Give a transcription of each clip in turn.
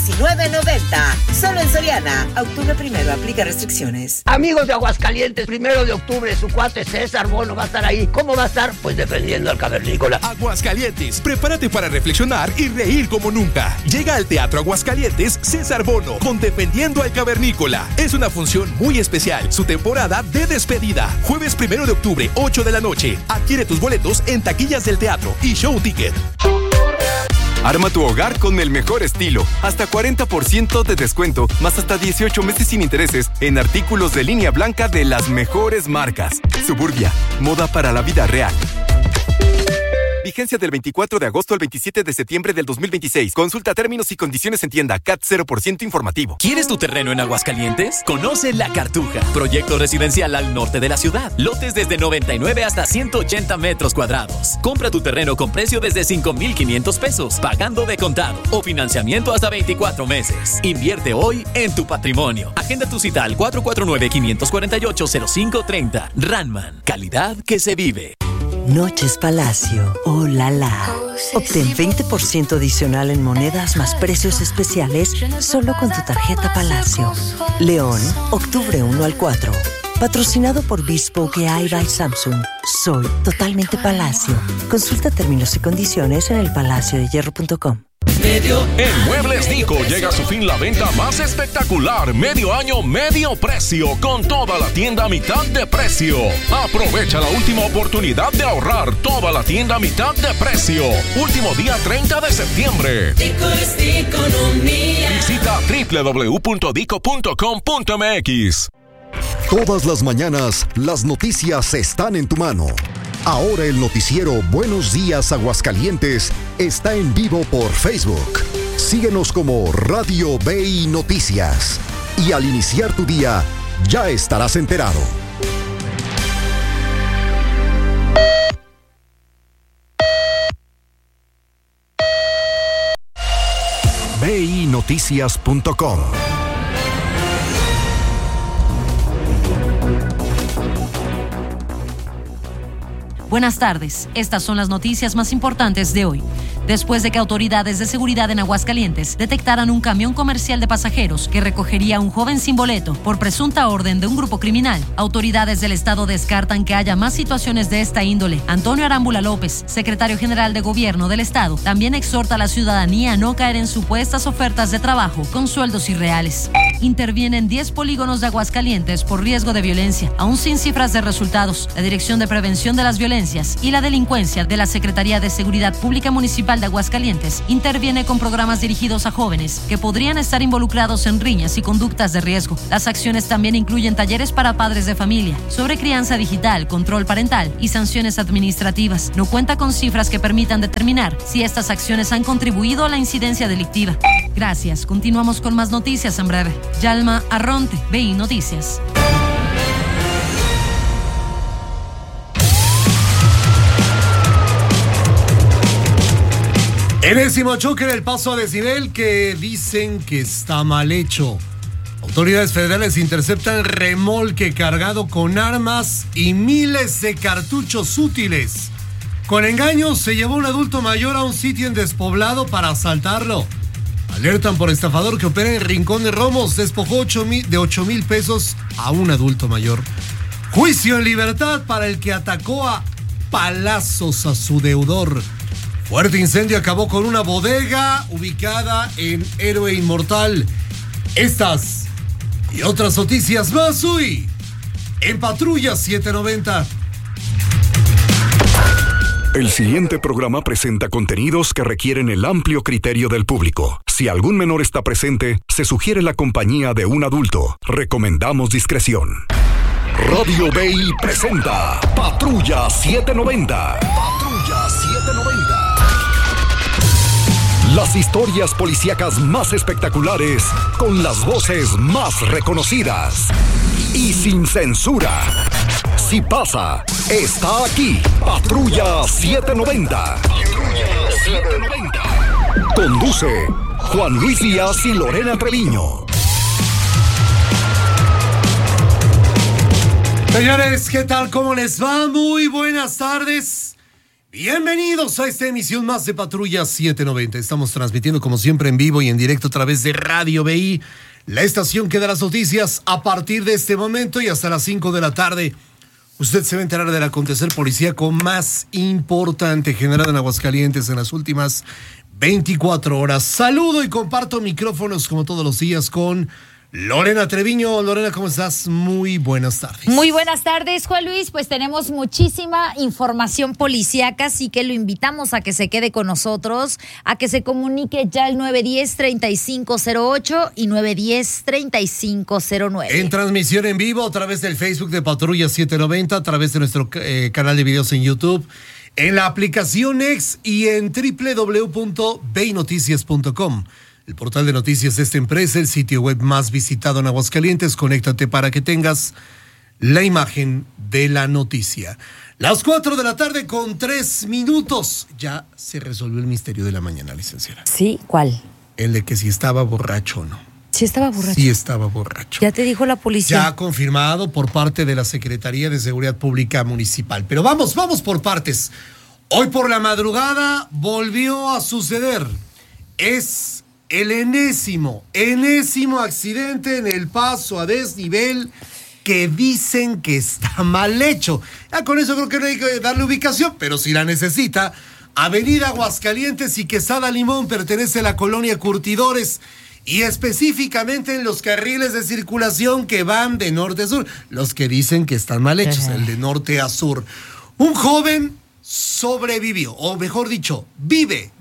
$19.90. Solo en Soriana. Octubre 1, aplica restricciones. Amigos de Aguascalientes, 1 de octubre, su cuate César Bono va a estar ahí. ¿Cómo va a estar? Pues defendiendo al cavernícola. Aguascalientes, prepárate para reflexionar y reír como nunca. Llega al Teatro Aguascalientes César Bono con Defendiendo al Cavernícola. Es una función muy especial. Su temporada de despedida. Jueves 1 de octubre, 8 de la noche. Adquiere tus boletos en taquillas del teatro y Show Ticket. Arma tu hogar con el mejor estilo. Hasta 40% de descuento, más hasta 18 meses sin intereses en artículos de línea blanca de las mejores marcas. Suburbia, moda para la vida real. Vigencia del 24 de agosto al 27 de septiembre del 2026. Consulta términos y condiciones en tienda. CAT 0% informativo. ¿Quieres tu terreno en Aguascalientes? Conoce La Cartuja, proyecto residencial al norte de la ciudad. Lotes desde 99 hasta 180 metros cuadrados. Compra tu terreno con precio desde 5,500 pesos, pagando de contado o financiamiento hasta 24 meses. Invierte hoy en tu patrimonio. Agenda tu cita al 449-548-0530. Ranman, calidad que se vive. Noches Palacio, oh la la. Obtén 20% adicional en monedas más precios especiales solo con tu tarjeta Palacio. León, octubre 1 al 4. Patrocinado por Bespoke AI by Samsung. Soy totalmente Palacio. Consulta términos y condiciones en elpalaciodehierro.com. En Muebles Nico llega a su fin la venta más espectacular, medio año, medio precio, con toda la tienda a mitad de precio. Aprovecha la última oportunidad de ahorrar, toda la tienda a mitad de precio. Último día 30 de septiembre. Dico es economía. Visita www.dico.com.mx. Todas las mañanas, las noticias están en tu mano. Ahora el noticiero Buenos Días Aguascalientes está en vivo por Facebook. Síguenos como Radio BI Noticias. Y al iniciar tu día, ya estarás enterado. BINoticias.com. Buenas tardes, estas son las noticias más importantes de hoy. Después de que autoridades de seguridad en Aguascalientes detectaran un camión comercial de pasajeros que recogería a un joven sin boleto por presunta orden de un grupo criminal, autoridades del estado descartan que haya más situaciones de esta índole. Antonio Arámbula López, secretario general de Gobierno del estado, también exhorta a la ciudadanía a no caer en supuestas ofertas de trabajo con sueldos irreales. Intervienen 10 polígonos de Aguascalientes por riesgo de violencia, aún sin cifras de resultados. La Dirección de Prevención de las Violencias y la Delincuencia de la Secretaría de Seguridad Pública Municipal de Aguascalientes interviene con programas dirigidos a jóvenes que podrían estar involucrados en riñas y conductas de riesgo. Las acciones también incluyen talleres para padres de familia sobre crianza digital, control parental y sanciones administrativas. No cuenta con cifras que permitan determinar si estas acciones han contribuido a la incidencia delictiva. Gracias. Continuamos con más noticias en breve. Yalma Arronte, BI Noticias. Enésimo choque en el paso a desnivel que dicen que está mal hecho. Autoridades federales interceptan remolque cargado con armas y miles de cartuchos útiles. Con engaños se llevó un adulto mayor a un sitio en despoblado para asaltarlo. Alertan por estafador que opera en Rincón de Romos. Despojó de 8,000 pesos a un adulto mayor. Juicio en libertad para el que atacó a palazos a su deudor. Fuerte incendio acabó con una bodega ubicada en Héroe Inmortal. Estas y otras noticias más hoy en Patrulla 790. El siguiente programa presenta contenidos que requieren el amplio criterio del público. Si algún menor está presente, se sugiere la compañía de un adulto. Recomendamos discreción. Radio BI presenta Patrulla 790. Patrulla 790. Las historias policíacas más espectaculares, con las voces más reconocidas y sin censura. Si pasa, está aquí. Patrulla 790. Patrulla 790. Conduce Juan Luis Díaz y Lorena Treviño. Señores, ¿qué tal? ¿Cómo les va? Muy buenas tardes. Bienvenidos a esta emisión más de Patrulla 790. Estamos transmitiendo como siempre en vivo y en directo a través de Radio BI, la estación que da las noticias a partir de este momento y hasta las 5 de la tarde. Usted se va a enterar del acontecer policíaco más importante generado en Aguascalientes en las últimas 24 horas. Saludo y comparto micrófonos como todos los días con Lorena Treviño. Lorena, ¿cómo estás? Muy buenas tardes. Muy buenas tardes, Juan Luis. Pues tenemos muchísima información policíaca, así que lo invitamos a que se quede con nosotros, a que se comunique ya al 910-3508 y 910-3509. En transmisión en vivo a través del Facebook de Patrulla 790, a través de nuestro canal de videos en YouTube, en la aplicación X y en www.beinoticias.com. El portal de noticias de esta empresa, el sitio web más visitado en Aguascalientes. Conéctate para que tengas la imagen de la noticia. Las 4 de la tarde con 3 minutos. Ya se resolvió el misterio de la mañana, licenciada. ¿Sí? ¿Cuál? El de que si estaba borracho o no. ¿Sí estaba borracho? Sí estaba borracho. ¿Ya te dijo la policía? Ya confirmado por parte de la Secretaría de Seguridad Pública Municipal. Pero vamos por partes. Hoy por la madrugada volvió a suceder. Es el enésimo accidente en el paso a desnivel que dicen que está mal hecho. Ya con eso creo que no hay que darle ubicación, pero si la necesita, Avenida Aguascalientes y Quesada Limón pertenece a la colonia Curtidores y específicamente en los carriles de circulación que van de norte a sur, los que dicen que están mal hechos, el de norte a sur. Un joven sobrevivió, o mejor dicho, vive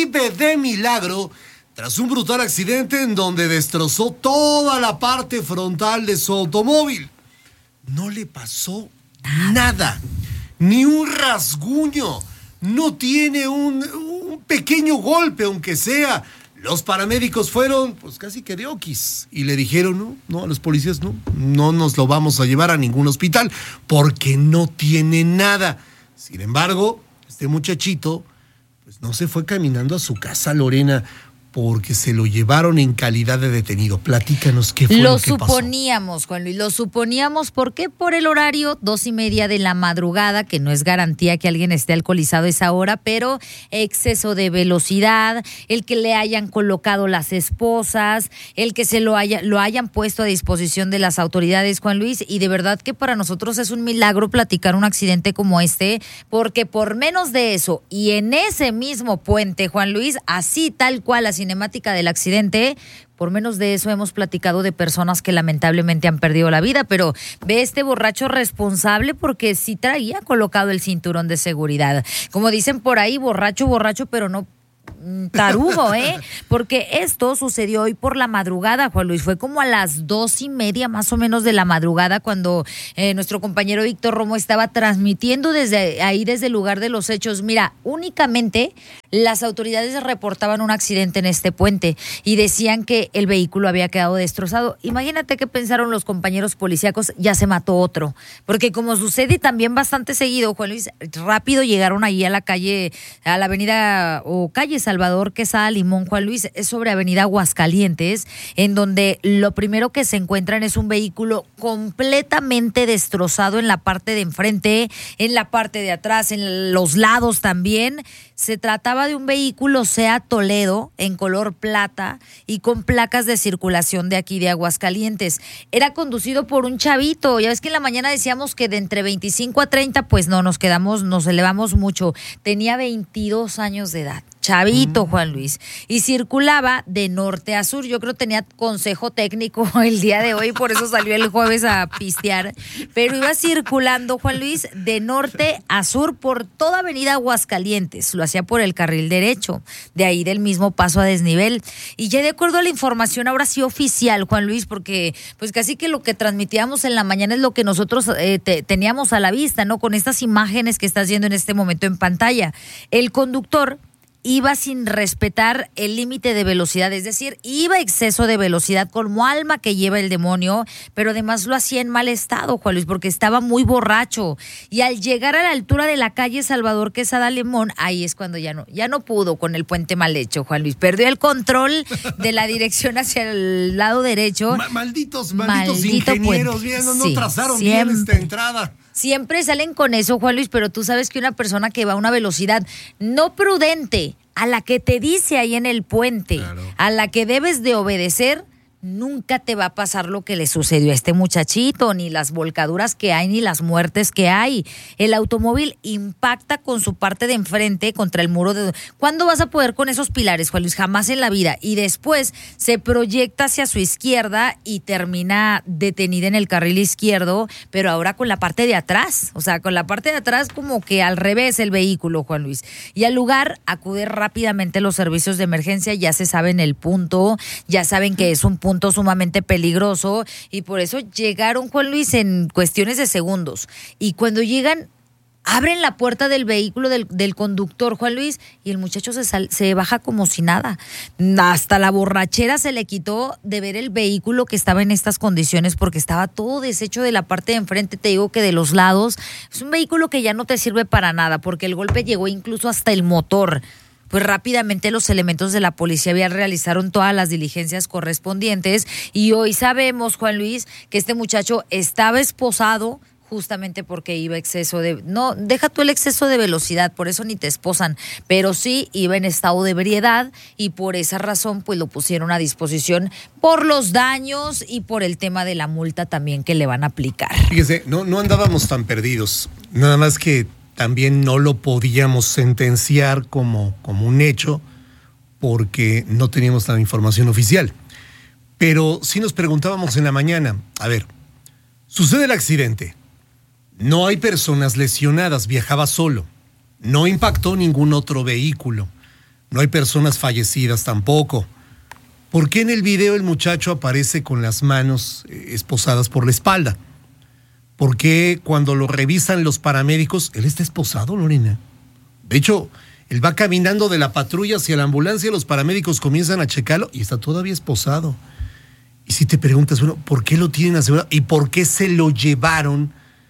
de milagro tras un brutal accidente en donde destrozó toda la parte frontal de su automóvil. No le pasó nada, ni un rasguño, no tiene un pequeño golpe, aunque sea. Los paramédicos fueron, pues casi que de oquis, y le dijeron, no, a los policías no nos lo vamos a llevar a ningún hospital, porque no tiene nada. Sin embargo, este muchachito, pues no se fue caminando a su casa, Lorena, porque se lo llevaron en calidad de detenido. Platícanos qué fue lo que pasó. Lo suponíamos, Juan Luis, lo suponíamos. ¿Por qué? Por el horario, 2:30 de la madrugada, que no es garantía que alguien esté alcoholizado a esa hora, pero exceso de velocidad, el que le hayan colocado las esposas, el que lo hayan puesto a disposición de las autoridades, Juan Luis, y de verdad que para nosotros es un milagro platicar un accidente como este, porque por menos de eso, y en ese mismo puente, Juan Luis, así tal cual, la cinemática del accidente, por menos de eso hemos platicado de personas que lamentablemente han perdido la vida, pero ve este borracho responsable porque sí traía colocado el cinturón de seguridad. Como dicen por ahí, borracho, pero no tarugo, porque esto sucedió hoy por la madrugada, Juan Luis. Fue como a las 2:30 más o menos de la madrugada cuando nuestro compañero Víctor Romo estaba transmitiendo desde el lugar de los hechos. Mira, únicamente las autoridades reportaban un accidente en este puente y decían que el vehículo había quedado destrozado. Imagínate qué pensaron los compañeros policíacos, ya se mató otro, porque como sucede también bastante seguido, Juan Luis, rápido llegaron ahí a la calle, a la avenida o calle Salvador Quesada Limón, Juan Luis, es sobre avenida Aguascalientes, en donde lo primero que se encuentran es un vehículo completamente destrozado en la parte de enfrente, en la parte de atrás, en los lados también. Se trataba de un vehículo Seat Toledo en color plata y con placas de circulación de aquí de Aguascalientes. Era conducido por un chavito. Ya ves que en la mañana decíamos que de entre 25 a 30, pues no, nos elevamos mucho. Tenía 22 años de edad. Chavito, Juan Luis, y circulaba de norte a sur. Yo creo que tenía consejo técnico el día de hoy, por eso salió el jueves a pistear, pero iba circulando, Juan Luis, de norte a sur por toda avenida Aguascalientes. Lo hacía por el carril derecho, de ahí del mismo paso a desnivel. Y ya de acuerdo a la información, ahora sí oficial, Juan Luis, porque pues casi que lo que transmitíamos en la mañana es lo que nosotros teníamos a la vista, ¿no? Con estas imágenes que estás viendo en este momento en pantalla. El conductor iba sin respetar el límite de velocidad, es decir, iba a exceso de velocidad como alma que lleva el demonio, pero además lo hacía en mal estado, Juan Luis, porque estaba muy borracho. Y al llegar a la altura de la calle Salvador Quesada Limón, ahí es cuando ya no pudo con el puente mal hecho, Juan Luis. Perdió el control de la dirección hacia el lado derecho. Malditos ingenieros, pues, no trazaron bien esta entrada. Siempre salen con eso, Juan Luis, pero tú sabes que una persona que va a una velocidad no prudente, a la que te dice ahí en el puente, claro, a la que debes de obedecer, nunca te va a pasar lo que le sucedió a este muchachito, ni las volcaduras que hay, ni las muertes que hay. El automóvil impacta con su parte de enfrente contra el muro de... ¿Cuándo vas a poder con esos pilares, Juan Luis? Jamás en la vida. Y después se proyecta hacia su izquierda y termina detenida en el carril izquierdo, pero ahora con la parte de atrás. O sea, con la parte de atrás como que al revés el vehículo, Juan Luis. Y al lugar acude rápidamente los servicios de emergencia, ya se saben el punto, ya saben que es un punto sumamente peligroso y por eso llegaron, Juan Luis, en cuestiones de segundos. Y cuando llegan, abren la puerta del vehículo del conductor, Juan Luis, y el muchacho se baja como si nada. Hasta la borrachera se le quitó de ver el vehículo que estaba en estas condiciones porque estaba todo deshecho de la parte de enfrente, te digo que de los lados. Es un vehículo que ya no te sirve para nada porque el golpe llegó incluso hasta el motor. Pues rápidamente los elementos de la policía vial realizaron todas las diligencias correspondientes y hoy sabemos, Juan Luis, que este muchacho estaba esposado justamente porque iba exceso de... No, deja tú el exceso de velocidad, por eso ni te esposan, pero sí iba en estado de ebriedad y por esa razón pues lo pusieron a disposición por los daños y por el tema de la multa también que le van a aplicar. Fíjese, no andábamos tan perdidos, nada más que también no lo podíamos sentenciar como un hecho porque no teníamos la información oficial. Pero sí nos preguntábamos en la mañana, a ver, sucede el accidente, no hay personas lesionadas, viajaba solo, no impactó ningún otro vehículo, no hay personas fallecidas tampoco. ¿Por qué en el video el muchacho aparece con las manos esposadas por la espalda? ¿Por qué cuando lo revisan los paramédicos, él está esposado, Lorena? De hecho, él va caminando de la patrulla hacia la ambulancia, los paramédicos comienzan a checarlo y está todavía esposado. Y si te preguntas, bueno, ¿por qué lo tienen asegurado? ¿Y por qué se lo llevaron?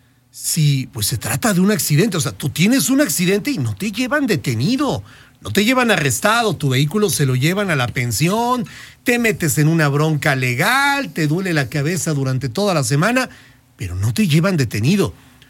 Si, pues se trata de un accidente. O sea, tú tienes un accidente y no te llevan detenido, no te llevan arrestado, tu vehículo se lo llevan a la pensión, te metes en una bronca legal, te duele la cabeza durante toda la semana, pero no te llevan detenido.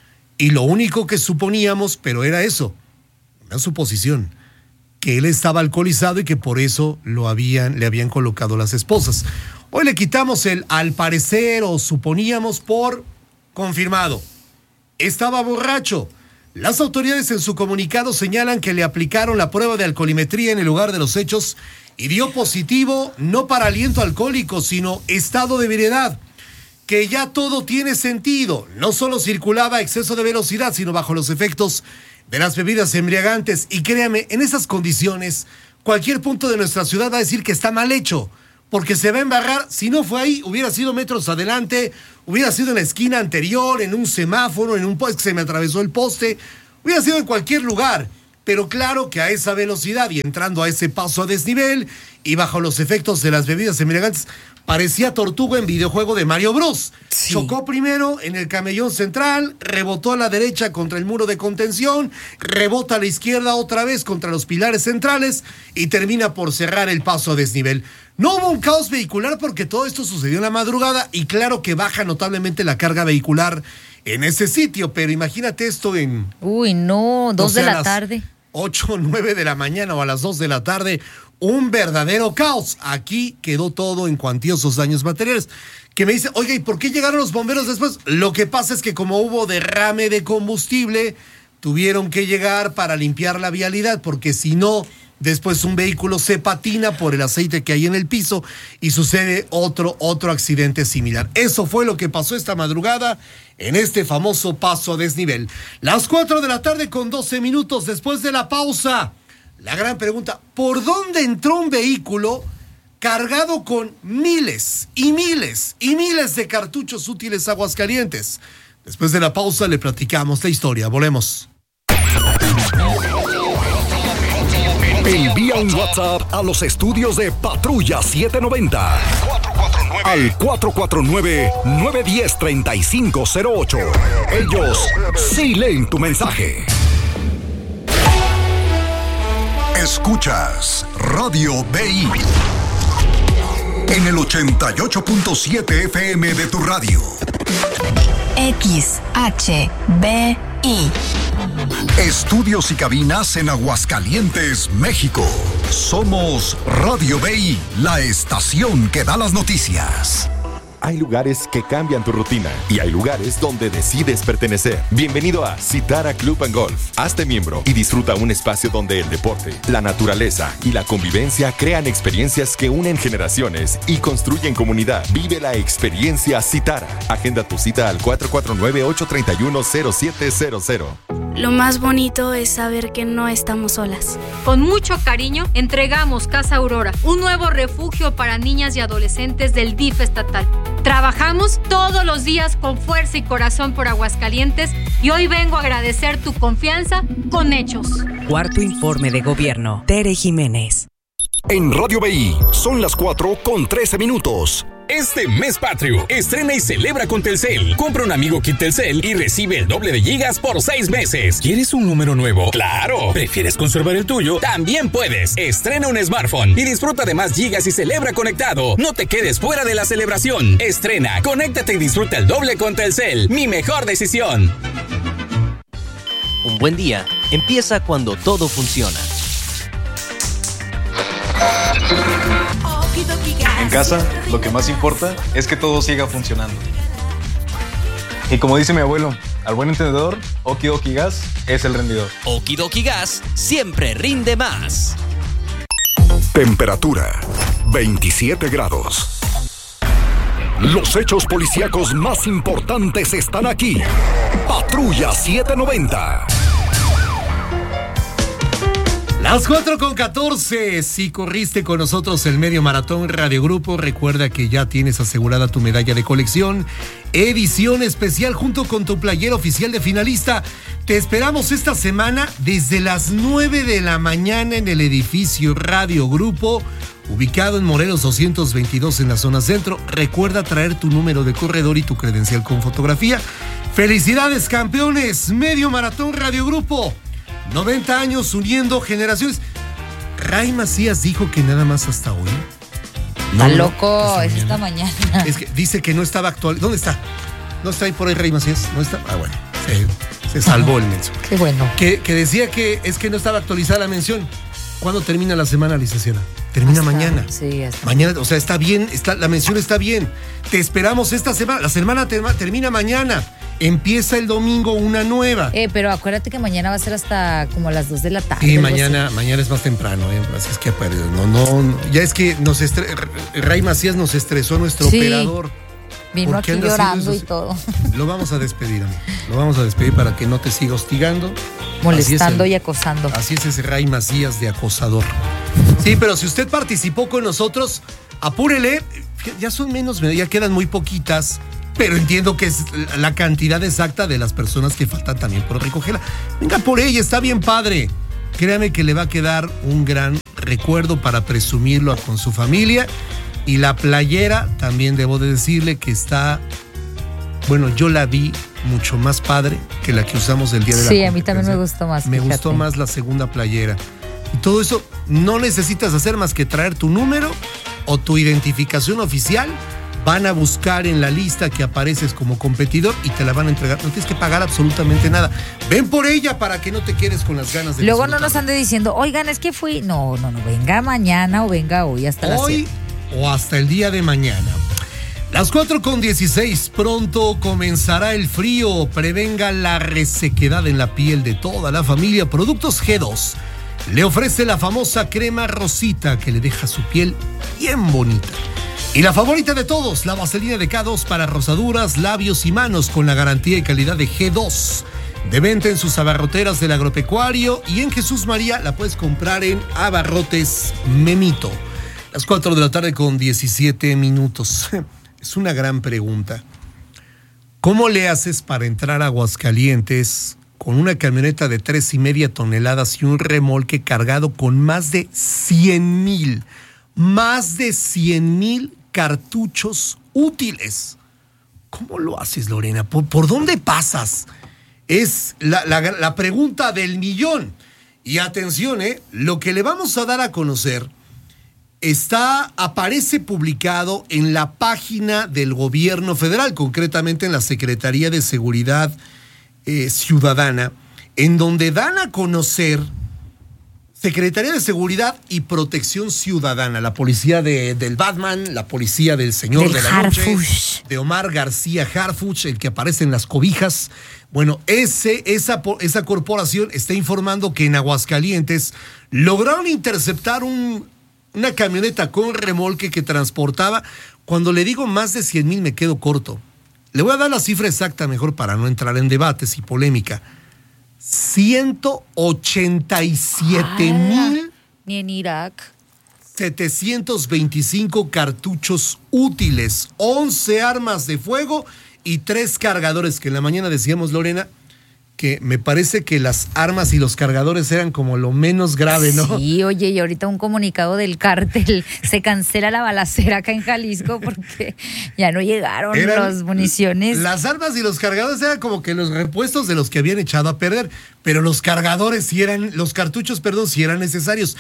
Y lo único que suponíamos, pero era eso, una suposición, que él estaba alcoholizado y que por eso le habían colocado las esposas. Hoy le quitamos el al parecer o suponíamos por confirmado. Estaba borracho. Las autoridades en su comunicado señalan que le aplicaron la prueba de alcoholimetría en el lugar de los hechos y dio positivo no para aliento alcohólico, sino estado de ebriedad. Que ya todo tiene sentido. No solo circulaba a exceso de velocidad, sino bajo los efectos de las bebidas embriagantes. Y créame, en esas condiciones, cualquier punto de nuestra ciudad va a decir que está mal hecho, porque se va a embarrar. Si no fue ahí, hubiera sido metros adelante, hubiera sido en la esquina anterior, en un semáforo, en un poste que se me atravesó el poste, hubiera sido en cualquier lugar. Pero claro que a esa velocidad y entrando a ese paso a desnivel y bajo los efectos de las bebidas embriagantes, parecía tortuga en videojuego de Mario Bros. Sí. Chocó primero en el camellón central, rebotó a la derecha contra el muro de contención, rebota a la izquierda otra vez contra los pilares centrales y termina por cerrar el paso a desnivel. No hubo un caos vehicular porque todo esto sucedió en la madrugada y claro que baja notablemente la carga vehicular en ese sitio, pero imagínate esto en... Uy, no, 2 de la tarde. 8 o 9 de la mañana o a las 2 de la tarde, un verdadero caos. Aquí quedó todo en cuantiosos daños materiales. Que me dice, oiga, ¿y por qué llegaron los bomberos después? Lo que pasa es que como hubo derrame de combustible, tuvieron que llegar para limpiar la vialidad, porque si no, después un vehículo se patina por el aceite que hay en el piso y sucede otro accidente similar. Eso fue lo que pasó esta madrugada en este famoso paso a desnivel. Las 4 de la tarde con 12 minutos después de la pausa. La gran pregunta, ¿por dónde entró un vehículo cargado con miles y miles y miles de cartuchos útiles a Aguascalientes? Después de la pausa le platicamos la historia. Volvemos. Envía un WhatsApp a los estudios de Patrulla 790 al 449-910-3508. Ellos sí leen tu mensaje. Escuchas Radio BI en el 88.7 FM de tu radio. XHBI. Estudios y cabinas en Aguascalientes, México. Somos Radio BI, la estación que da las noticias. Hay lugares que cambian tu rutina y hay lugares donde decides pertenecer. Bienvenido a Citara Club and Golf. Hazte miembro y disfruta un espacio donde el deporte, la naturaleza y la convivencia crean experiencias que unen generaciones y construyen comunidad. Vive la experiencia Citara. Agenda tu cita al 449-831-0700. Lo más bonito es saber que no estamos solas. Con mucho cariño entregamos Casa Aurora, un nuevo refugio para niñas y adolescentes del DIF estatal. Trabajamos todos los días con fuerza y corazón por Aguascalientes y hoy vengo a agradecer tu confianza con hechos. Cuarto informe de gobierno. Tere Jiménez. En Radio BI son las 4:13. Este mes patrio, estrena y celebra con Telcel. Compra un amigo kit Telcel y recibe el doble de gigas por 6 meses. ¿Quieres un número nuevo? ¡Claro! ¿Prefieres conservar el tuyo? También puedes. Estrena un smartphone y disfruta de más gigas y celebra conectado. No te quedes fuera de la celebración. Estrena, conéctate y disfruta el doble con Telcel. Mi mejor decisión. Un buen día empieza cuando todo funciona. En casa, lo que más importa es que todo siga funcionando. Y como dice mi abuelo, al buen entendedor, Oki Doki Gas es el rendidor. Oki Doki Gas siempre rinde más. Temperatura, 27 grados. Los hechos policíacos más importantes están aquí. Patrulla 790. Las 4:14. Si corriste con nosotros el medio maratón Radio Grupo, recuerda que ya tienes asegurada tu medalla de colección. Edición especial junto con tu playera oficial de finalista. Te esperamos esta semana desde las 9 de la mañana en el edificio Radio Grupo, ubicado en Morelos 222 en la zona centro. Recuerda traer tu número de corredor y tu credencial con fotografía. ¡Felicidades, campeones! Medio maratón Radio Grupo. 90 años uniendo generaciones. Ray Macías dijo que nada más hasta hoy. Está loco, es esta mañana. Es que dice que no estaba actual. ¿Dónde está? ¿No está ahí por ahí Ray Macías? ¿No está? Ah, bueno. Se salvó el menso. Qué bueno. Que decía que es que no estaba actualizada la mención. ¿Cuándo termina la semana, licenciada? Termina mañana. Sí, hasta mañana. O sea, está bien, la mención está bien. Te esperamos esta semana. La semana termina mañana. Empieza el domingo una nueva. Pero acuérdate que mañana va a ser hasta como a las 2 de la tarde. Sí, mañana es más temprano, así es que no. Ya es que Ray Macías nos estresó nuestro operador. Vino aquí llorando y todo. Lo vamos a despedir, amigo. Lo vamos a despedir para que no te siga hostigando. Molestando y acosando. Así es ese Ray Macías de acosador. Sí, pero si usted participó con nosotros, apúrele. Ya son menos, ya quedan muy poquitas. Pero entiendo que es la cantidad exacta de las personas que faltan también por recogerla. Venga por ella, está bien padre. Créame que le va a quedar un gran recuerdo para presumirlo con su familia. Y la playera, también debo de decirle que está, bueno, yo la vi mucho más padre que la que usamos el día de la Sí, a mí también me gustó más. Me gustó más la segunda playera. Y todo eso no necesitas hacer más que traer tu número o tu identificación oficial. Van a buscar en la lista que apareces como competidor y te la van a entregar. No tienes que pagar absolutamente nada. Ven por ella para que no te quedes con las ganas de Luego disfrutar. no nos ande diciendo, oigan, es que fui. No, venga mañana o venga hoy hasta las 7. Hoy o hasta el día de mañana. Las 4:16. Pronto comenzará el frío. Prevenga la resequedad en la piel de toda la familia. Productos G2 le ofrece la famosa crema rosita que le deja su piel bien bonita. Y la favorita de todos, la vaselina de K2 para rosaduras, labios y manos con la garantía y calidad de G2. De venta en sus abarroteras del agropecuario y en Jesús María la puedes comprar en Abarrotes Memito. Las 4:17. Es una gran pregunta. ¿Cómo le haces para entrar a Aguascalientes con una camioneta de 3.5 toneladas y un remolque cargado con más de 100,000 cartuchos útiles? ¿Cómo lo haces, Lorena? ¿Por dónde pasas? Es la pregunta del millón. Y atención, lo que le vamos a dar a conocer aparece publicado en la página del gobierno federal, concretamente en la Secretaría de Seguridad Ciudadana, en donde dan a conocer Secretaría de Seguridad y Protección Ciudadana, la policía del Batman, la policía del Señor de la Noche, de Omar García Harfuch, el que aparece en las cobijas. Bueno, esa corporación está informando que en Aguascalientes lograron interceptar una camioneta con remolque que transportaba, cuando le digo más de 100,000 me quedo corto. Le voy a dar la cifra exacta mejor para no entrar en debates y polémica. 187,000. Ni en Irak. 725 cartuchos útiles, 11 armas de fuego y 3 cargadores, que en la mañana decíamos, Lorena, que me parece que las armas y los cargadores eran como lo menos grave, ¿no? Sí, oye, y ahorita un comunicado del cártel, se cancela la balacera acá en Jalisco porque ya no llegaron las municiones. Las armas y los cargadores eran como que los repuestos de los que habían echado a perder, pero los cargadores los cartuchos, sí eran necesarios.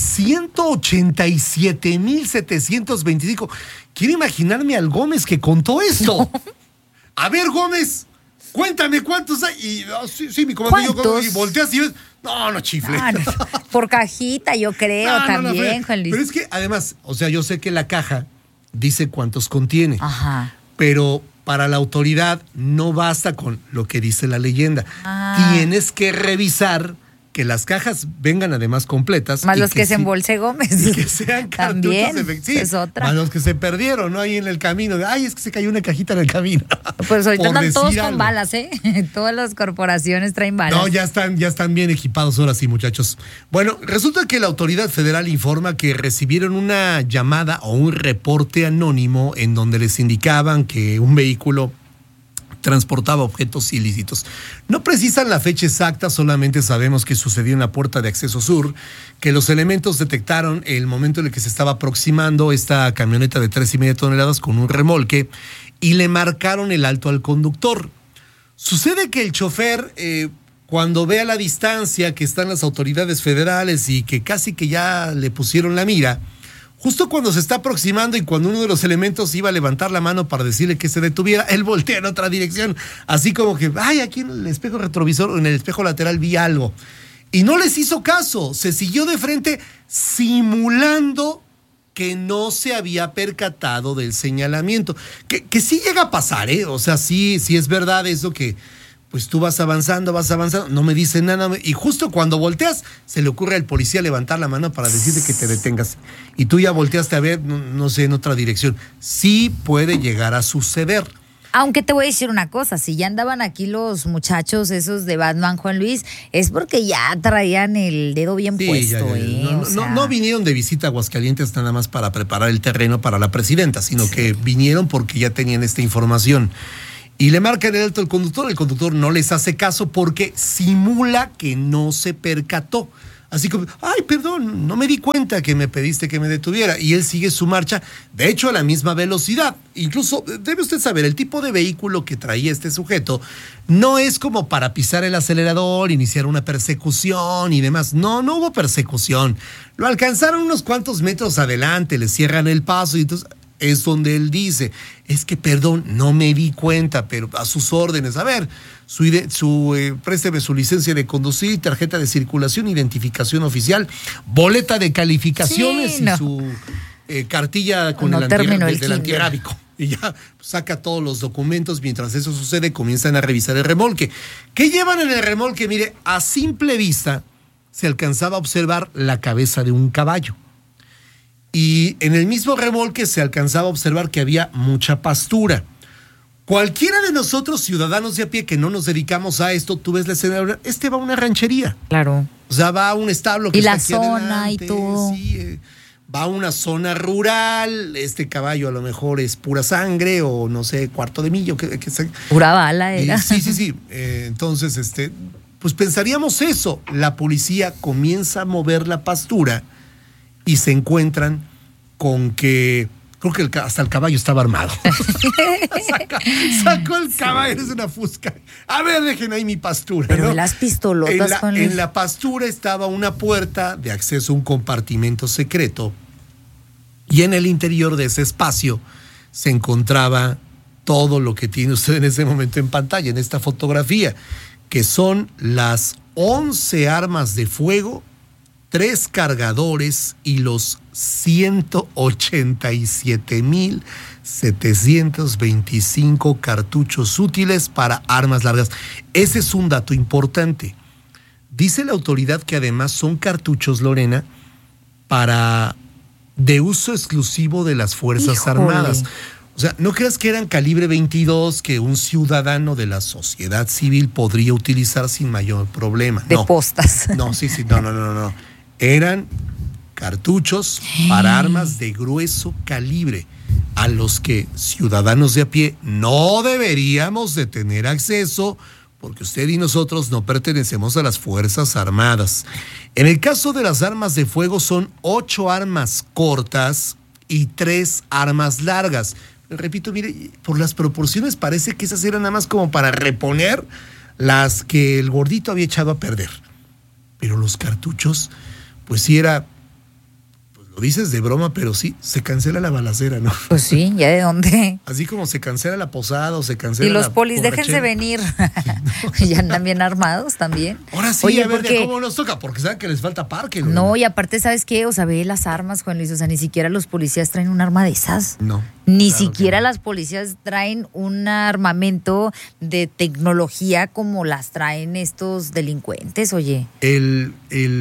187,725. Quiero imaginarme al Gómez que contó esto. A ver, Gómez, cuéntame cuántos hay. Y sí, mi comandante, yo volteas y ves. No chifle. Por cajita, yo creo, también, Juan Luis. Pero es que además, yo sé que la caja dice cuántos contiene. Ajá. Pero para la autoridad no basta con lo que dice la leyenda. Tienes que revisar que las cajas vengan además completas. Más los que se embolse Gómez. Y que sean cartuchos efectivos. Sí, es otra. Más los que se perdieron, ¿no? Ahí en el camino. Es que se cayó una cajita en el camino. Pues ahorita andan todos con balas, ¿eh? Todas las corporaciones traen balas. No, ya están bien equipados ahora sí, muchachos. Bueno, resulta que la autoridad federal informa que recibieron una llamada o un reporte anónimo en donde les indicaban que un vehículo transportaba objetos ilícitos. No precisan la fecha exacta, solamente sabemos que sucedió en la puerta de acceso sur, que los elementos detectaron el momento en el que se estaba aproximando esta camioneta de 3,5 toneladas con un remolque y le marcaron el alto al conductor. Sucede que el chofer, cuando ve a la distancia que están las autoridades federales y que casi que ya le pusieron la mira, justo cuando se está aproximando y cuando uno de los elementos iba a levantar la mano para decirle que se detuviera, él voltea en otra dirección, así como que, aquí en el espejo retrovisor, en el espejo lateral vi algo. Y no les hizo caso, se siguió de frente simulando que no se había percatado del señalamiento. Que sí llega a pasar, ¿eh? O sea, sí es verdad eso que pues tú vas avanzando, no me dice nada, y justo cuando volteas, se le ocurre al policía levantar la mano para decirte que te detengas, y tú ya volteaste a ver, no sé, en otra dirección. Sí puede llegar a suceder. Aunque te voy a decir una cosa, si ya andaban aquí los muchachos esos de Batman, Juan Luis, es porque ya traían el dedo bien puesto. No vinieron de visita a Aguascalientes nada más para preparar el terreno para la presidenta, sino que vinieron porque ya tenían esta información. Y le marcan el alto al conductor no les hace caso porque simula que no se percató. Así como, perdón, no me di cuenta que me pediste que me detuviera. Y él sigue su marcha, de hecho a la misma velocidad. Incluso, debe usted saber, el tipo de vehículo que traía este sujeto no es como para pisar el acelerador, iniciar una persecución y demás. No hubo persecución. Lo alcanzaron unos cuantos metros adelante, le cierran el paso y entonces es donde él dice, es que perdón, no me di cuenta, pero a sus órdenes. A ver, présteme su licencia de conducir, tarjeta de circulación, identificación oficial, boleta de calificaciones y su cartilla con el del antirrábico. Y ya saca todos los documentos. Mientras eso sucede, comienzan a revisar el remolque. ¿Qué llevan en el remolque? Mire, a simple vista se alcanzaba a observar la cabeza de un caballo. Y en el mismo remolque se alcanzaba a observar que había mucha pastura. Cualquiera de nosotros, ciudadanos de a pie, que no nos dedicamos a esto, tú ves la escena, va a una ranchería. Claro. O sea, va a un establo que está aquí adelante. Y la zona adelante, y todo. Sí, va a una zona rural, este caballo a lo mejor es pura sangre o no sé, cuarto de millo. Pura bala era. Sí. Entonces, pues pensaríamos eso. La policía comienza a mover la pastura y se encuentran con que, creo que hasta el caballo estaba armado. Sacó el caballo, es una fusca. A ver, dejen ahí mi pastura. Pero ¿no? las pistolotas en la pastura estaba una puerta de acceso a un compartimento secreto Y en el interior de ese espacio se encontraba todo lo que tiene usted en ese momento en pantalla, en esta fotografía, que son las 11 armas de fuego, 3 cargadores y los 187,725 cartuchos útiles para armas largas. Ese es un dato importante. Dice la autoridad que además son cartuchos, Lorena, de uso exclusivo de las Fuerzas Armadas. O sea, no creas que eran calibre 22 que un ciudadano de la sociedad civil podría utilizar sin mayor problema. De postas. No, no. Eran cartuchos para armas de grueso calibre a los que ciudadanos de a pie no deberíamos de tener acceso porque usted y nosotros no pertenecemos a las Fuerzas Armadas. En el caso de las armas de fuego son 8 armas cortas y 3 armas largas. Repito, mire, por las proporciones parece que esas eran nada más como para reponer las que el gordito había echado a perder. Pero los cartuchos, pues sí era, pues lo dices de broma, pero sí, se cancela la balacera, ¿no? Pues sí, ¿ya de dónde? Así como se cancela la posada o se cancela y los la polis, borrachera. déjense venir. Ya andan bien armados también. Ahora sí, oye, a ver porque cómo nos toca, porque saben que les falta parque. No, y aparte, ¿sabes qué? O sea, ve las armas, Juan Luis, o sea, ni siquiera los policías traen un arma de esas. No. Ni siquiera las policías traen un armamento de tecnología como las traen estos delincuentes, oye. El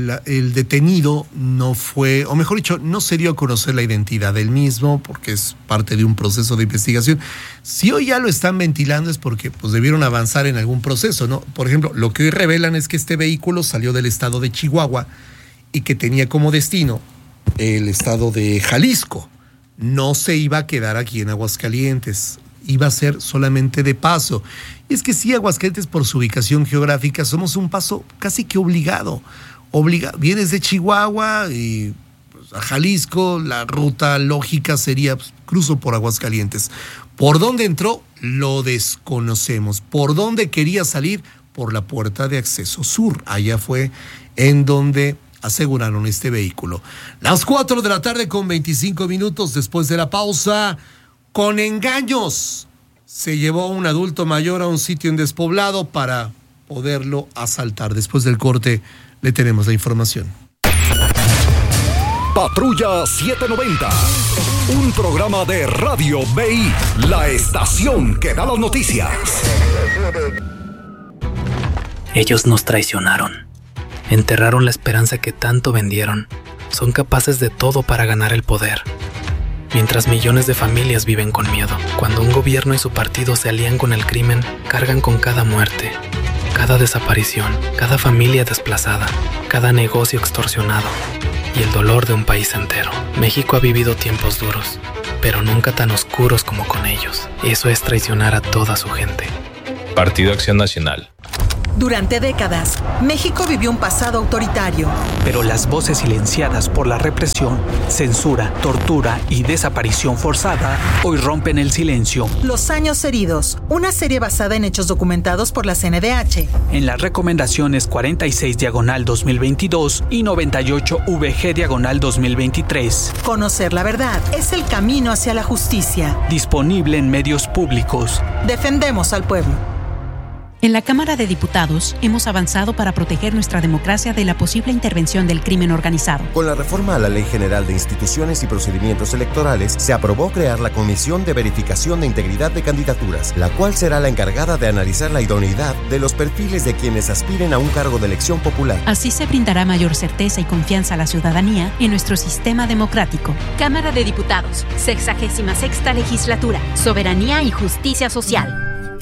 detenido no fue, o mejor dicho, no se dio a conocer la identidad del mismo porque es parte de un proceso de investigación. Si hoy ya lo están ventilando es porque pues debieron avanzar en algún proceso, ¿no? Por ejemplo, lo que hoy revelan es que este vehículo salió del estado de Chihuahua y que tenía como destino el estado de Jalisco. No se iba a quedar aquí en Aguascalientes, iba a ser solamente de paso. Y es que sí, Aguascalientes por su ubicación geográfica somos un paso casi que obligado. Vienes de Chihuahua y pues, a Jalisco, la ruta lógica sería pues, cruzo por Aguascalientes. ¿Por dónde entró? Lo desconocemos. ¿Por dónde quería salir? Por la puerta de acceso sur. Allá fue en donde aseguraron este vehículo. Las 4 de la tarde con 25 minutos después de la pausa, con engaños, se llevó a un adulto mayor a un sitio en despoblado para poderlo asaltar. Después del corte le tenemos la información. Patrulla 790, un programa de Radio BI, la estación que da las noticias. Ellos nos traicionaron. Enterraron la esperanza que tanto vendieron. Son capaces de todo para ganar el poder. Mientras millones de familias viven con miedo. Cuando un gobierno y su partido se alían con el crimen, cargan con cada muerte, cada desaparición, cada familia desplazada, cada negocio extorsionado y el dolor de un país entero. México ha vivido tiempos duros, pero nunca tan oscuros como con ellos. Eso es traicionar a toda su gente. Partido Acción Nacional. Durante décadas, México vivió un pasado autoritario. Pero las voces silenciadas por la represión, censura, tortura y desaparición forzada hoy rompen el silencio. Los años heridos, una serie basada en hechos documentados por la CNDH. En las recomendaciones 46/2022 y 98VG/2023. Conocer la verdad es el camino hacia la justicia. Disponible en medios públicos. Defendemos al pueblo. En la Cámara de Diputados hemos avanzado para proteger nuestra democracia de la posible intervención del crimen organizado. Con la reforma a la Ley General de Instituciones y Procedimientos Electorales, se aprobó crear la Comisión de Verificación de Integridad de Candidaturas, la cual será la encargada de analizar la idoneidad de los perfiles de quienes aspiren a un cargo de elección popular. Así se brindará mayor certeza y confianza a la ciudadanía en nuestro sistema democrático. Cámara de Diputados, 66ª Legislatura, Soberanía y Justicia Social.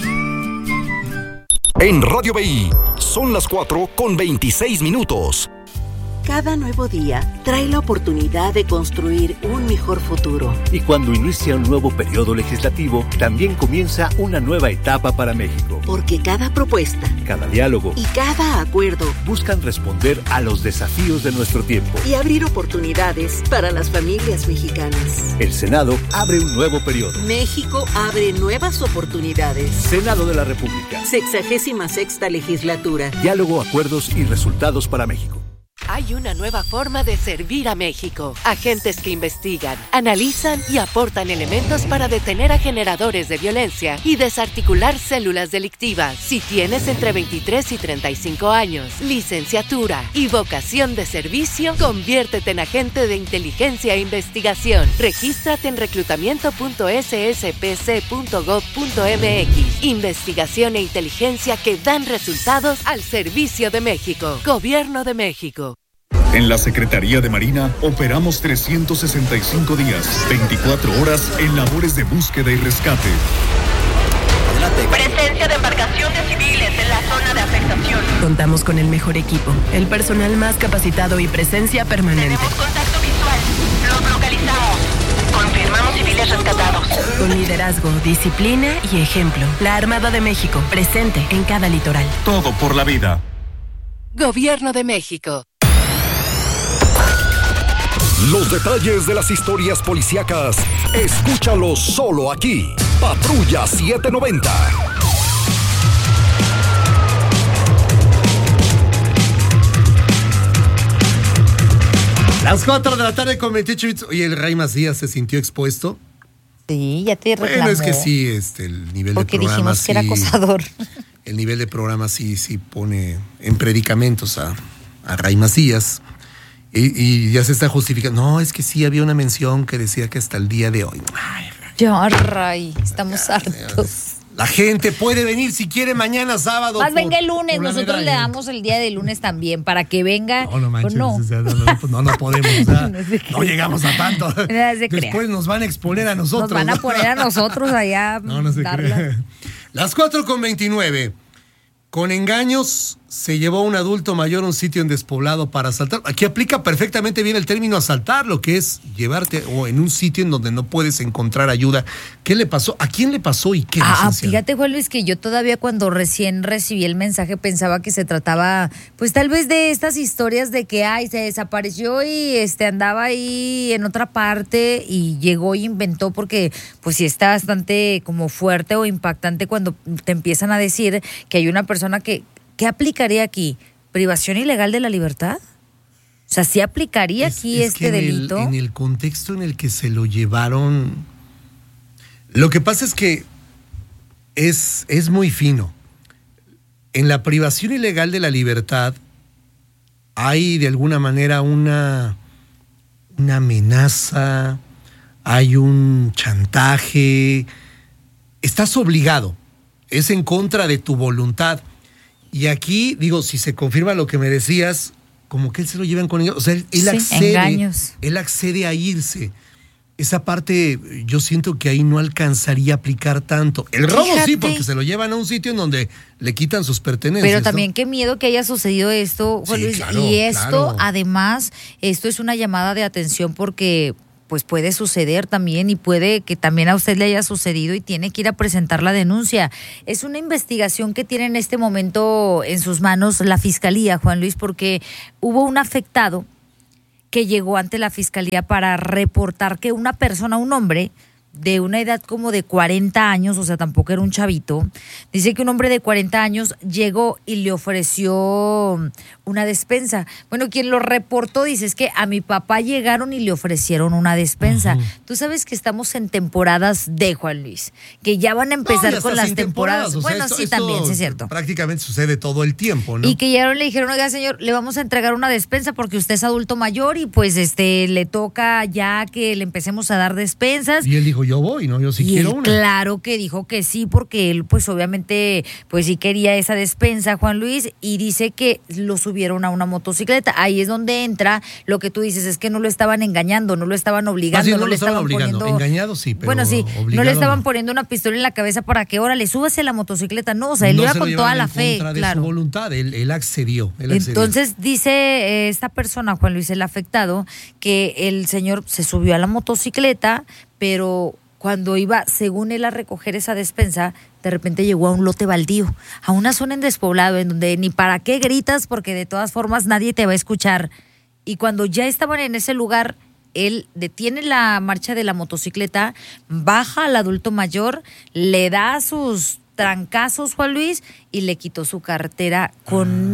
En Radio BI, son las 4 con 26 minutos. Cada nuevo día trae la oportunidad de construir un mejor futuro. Y cuando inicia un nuevo periodo legislativo, también comienza una nueva etapa para México. Porque cada propuesta, cada diálogo y cada acuerdo buscan responder a los desafíos de nuestro tiempo y abrir oportunidades para las familias mexicanas. El Senado abre un nuevo periodo. México abre nuevas oportunidades. Senado de la República. 66ª Legislatura. Diálogo, acuerdos y resultados para México. Hay una nueva forma de servir a México. Agentes que investigan, analizan y aportan elementos para detener a generadores de violencia y desarticular células delictivas. Si tienes entre 23 y 35 años, licenciatura y vocación de servicio, conviértete en agente de inteligencia e investigación. Regístrate en reclutamiento.sspc.gov.mx. Investigación e inteligencia que dan resultados al servicio de México. Gobierno de México. En la Secretaría de Marina operamos 365 días, 24 horas en labores de búsqueda y rescate. Presencia de embarcaciones civiles en la zona de afectación. Contamos con el mejor equipo, el personal más capacitado y presencia permanente. Tenemos contacto visual. Los localizamos. Confirmamos civiles rescatados. Con liderazgo, disciplina y ejemplo. La Armada de México, presente en cada litoral. Todo por la vida. Gobierno de México. Los detalles de las historias policíacas, escúchalos solo aquí. Patrulla 790. Las 4 de la tarde con 28 bits. Oye, el Ray Macías se sintió expuesto. Sí, ya te reclamó. Bueno, es que sí, el nivel porque de programa dijimos que era acosador. El nivel de programa sí pone en predicamentos a Ray Macías. Y ya se está justificando. No, es que sí había una mención que decía que hasta el día de hoy. Ay, ya, Ray, estamos hartos. La gente puede venir si quiere mañana sábado. Más venga el lunes, nosotros le damos el día de lunes también para que venga. No manches, no. O sea, no podemos. O sea, no llegamos a tanto. Después nos van a exponer a nosotros. Nos van a poner a nosotros allá. No se crea. Las 4:29. Con engaños se llevó a un adulto mayor a un sitio en despoblado para asaltar. Aquí aplica perfectamente bien el término asaltar, lo que es llevarte o en un sitio en donde no puedes encontrar ayuda. ¿Qué le pasó? ¿A quién le pasó y qué? Fíjate, Juan Luis, que yo todavía cuando recién recibí el mensaje pensaba que se trataba, pues tal vez de estas historias de que se desapareció y andaba ahí en otra parte y llegó y inventó, porque pues sí está bastante como fuerte o impactante cuando te empiezan a decir que hay una persona que ¿qué aplicaría aquí? ¿Privación ilegal de la libertad? O sea, ¿sí aplicaría aquí este delito? En el contexto en el que se lo llevaron, lo que pasa es que es muy fino. En la privación ilegal de la libertad hay de alguna manera una amenaza, hay un chantaje, estás obligado, es en contra de tu voluntad. Y aquí, digo, si se confirma lo que me decías, como que él se lo llevan con ellos. O sea, él accede a irse. Esa parte, yo siento que ahí no alcanzaría a aplicar tanto. El robo sí, porque se lo llevan a un sitio en donde le quitan sus pertenencias. Pero también qué miedo que haya sucedido esto, Juan Luis. Claro, y esto, además, esto es una llamada de atención porque pues puede suceder también y puede que también a usted le haya sucedido y tiene que ir a presentar la denuncia. Es una investigación que tiene en este momento en sus manos la Fiscalía, Juan Luis, porque hubo un afectado que llegó ante la Fiscalía para reportar que una persona, un hombre de una edad como de 40 años, o sea, tampoco era un chavito, dice que un hombre de 40 años llegó y le ofreció una despensa. Bueno, quien lo reportó dice, es que a mi papá llegaron y le ofrecieron una despensa. Tú sabes que estamos en temporadas de, Juan Luis, que ya van a empezar con las temporadas. O sea, bueno, sí, también, sí es cierto. Prácticamente sucede todo el tiempo, ¿no? Y que llegaron y le dijeron, oiga, señor, le vamos a entregar una despensa porque usted es adulto mayor y pues le toca ya que le empecemos a dar despensas. Y él dijo, yo voy, ¿no? Yo sí quiero una. Claro que dijo que sí, porque él pues obviamente pues sí quería esa despensa, Juan Luis, y dice que lo subieron a una motocicleta. Ahí es donde entra lo que tú dices, es que no lo estaban engañando, no lo estaban obligando, no le estaban obligando. Poniendo... Engañado sí, pero bueno, sí, no le estaban poniendo una pistola en la cabeza para que, órale, súbase a la motocicleta. No, o sea, él iba con toda la fe. Contra de claro. su voluntad, él accedió. Entonces dice esta persona, Juan Luis, el afectado, que el señor se subió a la motocicleta, pero cuando iba, según él, a recoger esa despensa, de repente llegó a un lote baldío, a una zona en despoblado, en donde ni para qué gritas, porque de todas formas nadie te va a escuchar. Y cuando ya estaban en ese lugar, él detiene la marcha de la motocicleta, baja al adulto mayor, le da sus trancazos, Juan Luis, y le quitó su cartera con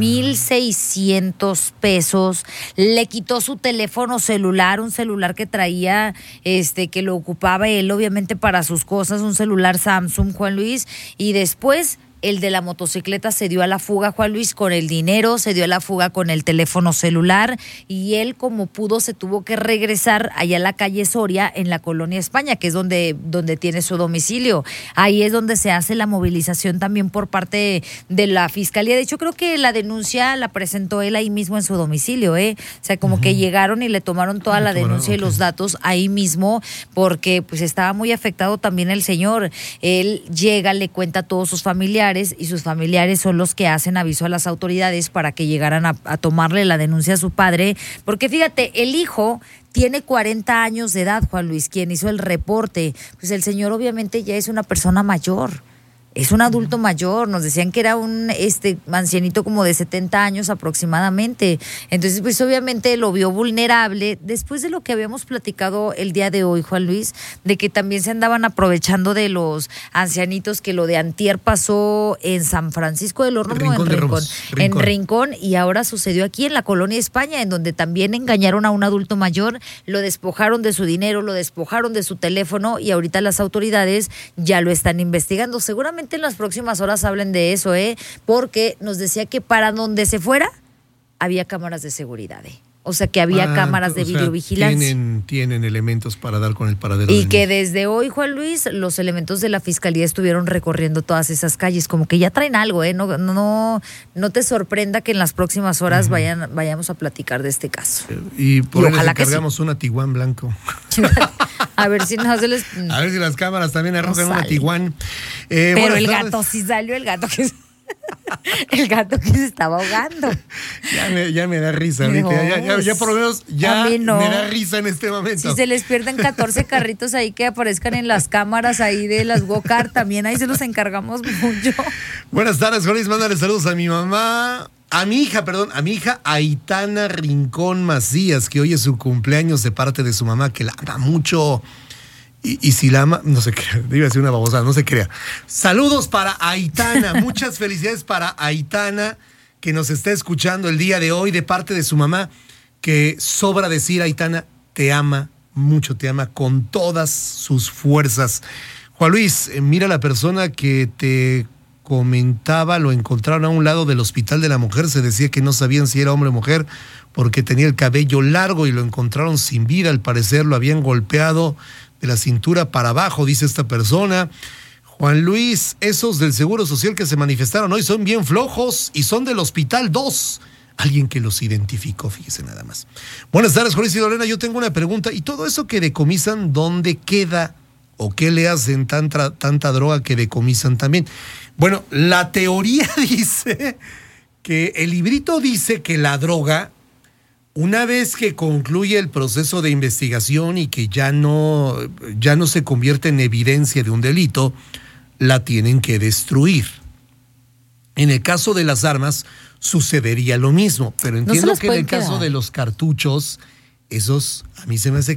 1,600 pesos. Le quitó su teléfono celular, un celular que traía, que lo ocupaba él obviamente para sus cosas, un celular Samsung, Juan Luis, y después el de la motocicleta se dio a la fuga, Juan Luis, con el dinero, se dio a la fuga con el teléfono celular, y él, como pudo, se tuvo que regresar allá a la calle Soria, en la Colonia España, que es donde tiene su domicilio. Ahí es donde se hace la movilización también por parte de la Fiscalía. De hecho, creo que la denuncia la presentó él ahí mismo en su domicilio, O sea, como que llegaron y le tomaron toda la denuncia y los datos ahí mismo, porque pues estaba muy afectado también el señor. Él llega, le cuenta a todos sus familiares, y sus familiares son los que hacen aviso a las autoridades para que llegaran a tomarle la denuncia a su padre, porque fíjate, el hijo tiene 40 años de edad, Juan Luis, quien hizo el reporte. Pues el señor obviamente ya es una persona mayor. Es un adulto mayor, nos decían que era un ancianito como de 70 años aproximadamente. Entonces, pues obviamente lo vio vulnerable, después de lo que habíamos platicado el día de hoy, Juan Luis, de que también se andaban aprovechando de los ancianitos, que lo de antier pasó en San Francisco del Horno, en Rincón, y ahora sucedió aquí en la Colonia España, en donde también engañaron a un adulto mayor, lo despojaron de su dinero, lo despojaron de su teléfono, y ahorita las autoridades ya lo están investigando. Seguramente en las próximas horas hablen de eso, porque nos decía que para donde se fuera había cámaras de seguridad, O sea, que había cámaras de videovigilancia. Tienen elementos para dar con el paradero. Y que desde hoy, Juan Luis, los elementos de la Fiscalía estuvieron recorriendo todas esas calles, como que ya traen algo, no te sorprenda que en las próximas horas vayamos a platicar de este caso. Y por ahí les encargamos una Tiguan blanco. A ver si no se les... A ver si las cámaras también arrojan una Tiguan. Pero el gato sí salió, el gato que se estaba ahogando. Ya me da risa ahorita. Ya por lo menos me da risa en este momento. Si se les pierden 14 carritos ahí que aparezcan en las cámaras ahí de las go-kart, también ahí se los encargamos mucho. Buenas tardes, Jolis. Mándale saludos a mi mamá. A mi hija Aitana Rincón Macías, que hoy es su cumpleaños, de parte de su mamá, que la ama mucho. Y si la ama, no se crea, iba a decir una babosada, no se crea. Saludos para Aitana, muchas felicidades para Aitana, que nos está escuchando el día de hoy, de parte de su mamá, que sobra decir, Aitana, te ama mucho, te ama con todas sus fuerzas. Juan Luis, mira, la persona que te comentaba, lo encontraron a un lado del Hospital de la Mujer, se decía que no sabían si era hombre o mujer, porque tenía el cabello largo y lo encontraron sin vida, al parecer lo habían golpeado de la cintura para abajo, dice esta persona. Juan Luis, esos del Seguro Social que se manifestaron hoy son bien flojos y son del Hospital 2. Alguien que los identificó, fíjese nada más. Buenas tardes, Juan Luis y Lorena, yo tengo una pregunta. ¿Y todo eso que decomisan, dónde queda? ¿O qué le hacen tanta droga que decomisan también? Bueno, la teoría dice que el librito dice que la droga, una vez que concluye el proceso de investigación y que ya no se convierte en evidencia de un delito, la tienen que destruir. En el caso de las armas sucedería lo mismo, pero entiendo que en el caso de los cartuchos, esos a mí se me hace